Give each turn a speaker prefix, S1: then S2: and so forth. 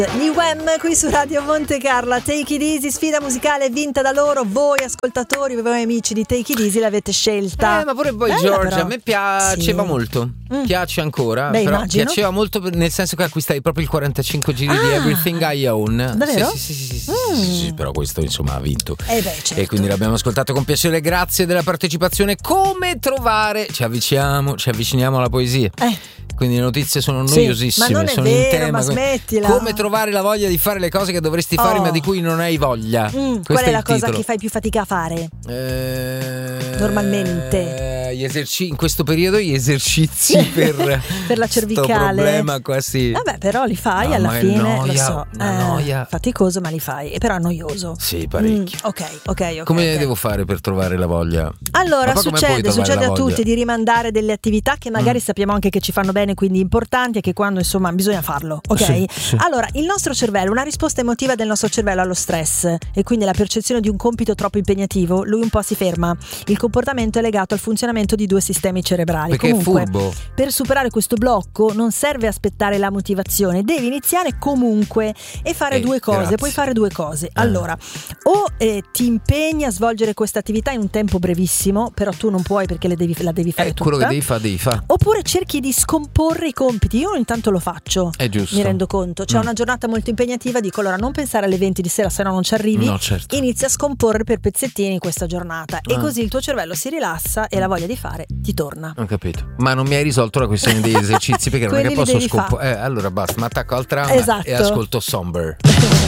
S1: Gli Wham qui su Radio Monte Carlo. Take It Easy, sfida musicale vinta da loro. Voi ascoltatori, voi amici di Take It Easy l'avete scelta.
S2: Ma pure voi,
S1: bella,
S2: Giorgia,
S1: però.
S2: a me piaceva molto. Piace ancora.
S1: Beh,
S2: però
S1: immagino.
S2: piaceva molto nel senso che acquistai proprio il 45 giri di Everything I Own.
S1: Davvero?
S2: Sì, però questo insomma ha vinto.
S1: Certo.
S2: E quindi l'abbiamo ascoltato con piacere. Grazie della partecipazione. Come trovare? Ci avviciniamo alla poesia. Quindi le notizie sono noiosissime,
S1: ma non è
S2: sono
S1: vero,
S2: in tema.
S1: ma smettila.
S2: Come trovare la voglia di fare le cose che dovresti fare ma di cui non hai voglia.
S1: Qual è la cosa che fai più fatica a fare? Normalmente
S2: In questo periodo gli esercizi per
S1: la cervicale.
S2: Sto problema qua, sì.
S1: Vabbè, però li fai alla
S2: ma è
S1: fine,
S2: noia,
S1: lo so.
S2: noia.
S1: Faticoso, ma li fai. Però è noioso.
S2: Sì, parecchio.
S1: Ok.
S2: Come devo fare per trovare la voglia?
S1: Allora,
S2: Ma poi come puoi trovare
S1: succede
S2: la
S1: a
S2: voglia?
S1: tutti di rimandare delle attività che magari sappiamo anche che ci fanno bene, quindi importanti, e che quando insomma bisogna farlo, ok?
S2: Sì.
S1: Allora, il nostro cervello, una risposta emotiva del nostro cervello allo stress e quindi la percezione di un compito troppo impegnativo, lui un po' si ferma. Il comportamento è legato al funzionamento di due sistemi cerebrali.
S2: Perché
S1: Comunque,
S2: è furbo.
S1: per superare questo blocco non serve aspettare la motivazione, devi iniziare comunque e fare due cose.
S2: grazie.
S1: Puoi fare due cose. Allora, o ti impegni a svolgere questa attività in un tempo brevissimo, però tu non puoi perché la devi fare tutta.
S2: Quello che devi fare.
S1: Oppure cerchi di scomporre i compiti. Io intanto lo faccio.
S2: È giusto.
S1: Mi rendo conto. C'è una giornata molto impegnativa, dico allora non pensare alle 20 di sera, se no non ci arrivi.
S2: No, certo.
S1: Inizia a scomporre per pezzettini questa giornata e così il tuo cervello si rilassa e la voglia di fare ti torna.
S2: Ho capito. Ma non mi hai risolto la questione degli esercizi perché non è che
S1: Quelli li
S2: posso
S1: devi
S2: scomporre. Allora basta, mi attacco al tram
S1: Esatto.
S2: e ascolto Somber.